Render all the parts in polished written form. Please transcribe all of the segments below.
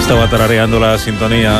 estaba tarareando la sintonía.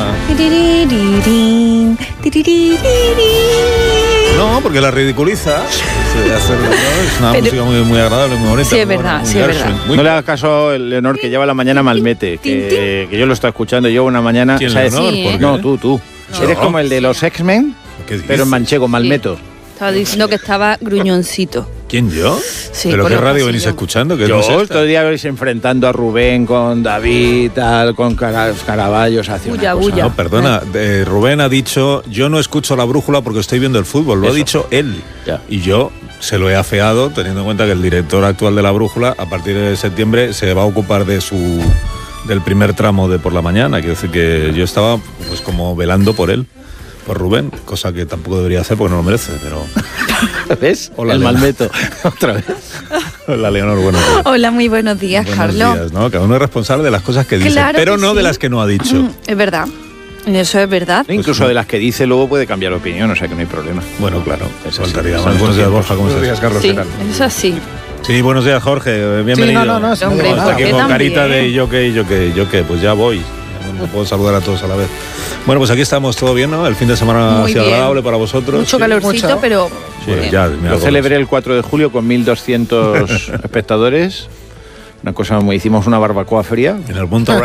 No, porque la ridiculiza. Es una música muy agradable, muy bonita. Sí, es verdad, sí, es verdad. No le hagas caso a Leonor, que lleva la mañana Malmete, que yo lo estoy escuchando. Yo una mañana... ¿Quién, ¿sabes? Leonor? Sí, ¿Por qué? No, tú. No. Eres como el de los X-Men, pero en manchego, Malmeto. Estaba diciendo que estaba gruñoncito. ¿Quién, yo? Sí, ¿Pero por qué los radio venís pasillos. escuchando? ¿Qué Yo no es esta? todo el día vais enfrentando a Rubén con David, tal, con Caraballos, hace una Bulla, cosa. bulla. No, perdona, Rubén ha dicho, yo no escucho la brújula porque estoy viendo el fútbol, lo ha Eso. dicho él. Ya. Y yo se lo he afeado, teniendo en cuenta que el director actual de la brújula, a partir de septiembre, se va a ocupar del primer tramo de por la mañana. Quiero decir que yo estaba pues como velando por él, por Rubén, cosa que tampoco debería hacer porque no lo merece, pero... ¿Ves? Hola, el Leonor. Malmeto. Otra vez. Hola, Leonor, buenos días. Hola, muy buenos días, Buenos Carlos. días, ¿no? Cada uno es responsable de las cosas que dice, Claro pero que no de sí. las que no ha dicho. Es verdad. Eso es verdad. Incluso de las que dice luego puede cambiar de opinión, o sea que no hay problema. Bueno, claro, Eso faltaría sí, más. son Buenos días, estos Borja, ¿cómo Buenos días, estás? Carlos, Sí, ¿qué tal? es así. Sí, buenos días, Jorge, bienvenido. Sí, no, Hombre, Hasta aquí ¿por qué con también? carita de yo qué, pues ya voy. No puedo saludar a todos a la vez. Bueno, pues aquí estamos, todo bien, ¿no? El fin de semana Muy ha sido bien. agradable para vosotros. Mucho Sí. calorcito, mucho. pero... Sí, bien. ya, mira, Yo celebré el 4 de julio con 1.200 espectadores. Una cosa, hicimos una barbacoa fría. En el punto